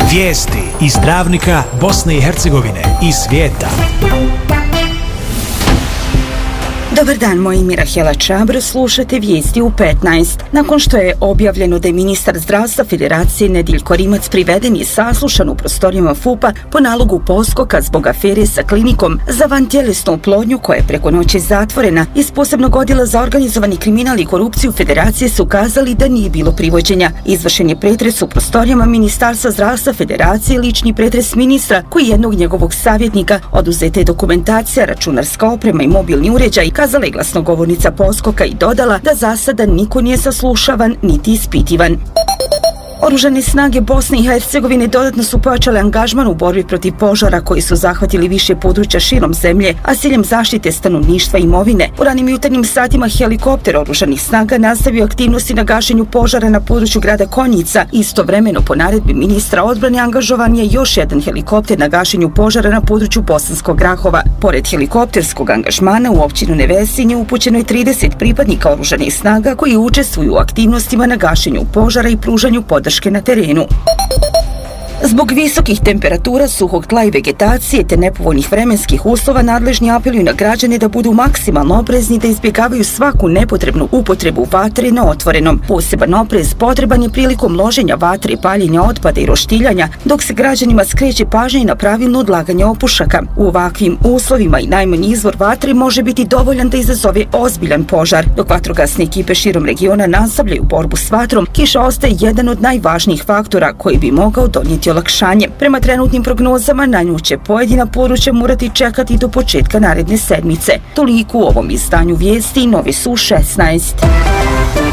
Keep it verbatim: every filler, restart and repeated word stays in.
Vijesti iz Travnika, Bosne i Hercegovine i svijeta. Dobar dan, moje ime je Rahela Čabr, slušate vijesti u petnaest. Nakon što je objavljeno da je ministar zdravstva Federacije Nediljko Rimac priveden i saslušan u prostorijama F U P-a po nalogu Poskoka zbog afere sa klinikom za vantjelesnu oplodnju koja je preko noći zatvorena, iz posebnog odjela za organizovani kriminal i korupciju Federacije su ukazali da nije bilo privođenja. Izvršen je pretres u prostorijama Ministarstva zdravstva Federacije, lični pretres ministra koji jednog njegovog savjetnika, oduzeta je dokumentacija, računarska oprema i mobilni uređaj, kazala je glasnogovornica Poskoka i dodala da za sada niko nije saslušavan niti ispitivan. Oružane snage Bosne i Hercegovine dodatno su pojačale angažman u borbi protiv požara koji su zahvatili više područja širom zemlje, a s ciljem zaštite stanovništva i imovine. U ranim jutarnjim satima helikopter oružanih snaga nastavio aktivnosti na gašenju požara na području grada Konjica. Istovremeno, po naredbi ministra odbrane, angažovan je još jedan helikopter na gašenju požara na području Bosanskog Grahova. Pored helikopterskog angažmana u općinu Nevesinje upućeno je trideset pripadnika oružanih snaga koji učestvuju u aktivnostima na gašenju požara i pružanju podrške na terenu. Zbog visokih temperatura, suhog tla i vegetacije te nepovoljnih vremenskih uslova, nadležni apeluju na građane da budu maksimalno oprezni, da izbjegavaju svaku nepotrebnu upotrebu vatre na otvorenom. Poseban oprez potreban je prilikom loženja vatre, paljenja otpada i roštiljanja, dok se građanima skreće pažnja i na pravilno odlaganje opušaka. U ovakvim uslovima i najmanji izvor vatre može biti dovoljan da izazove ozbiljan požar. Dok vatrogasne ekipe širom regiona nastavljaju borbu s vatrom, kiša ostaje jedan od najvažnijih faktora koji bi mogao donijeti olakšanje. Prema trenutnim prognozama, na nju će pojedina područja morati čekati do početka naredne sedmice. Toliko u ovom izdanju vijesti, novi su šesnaest.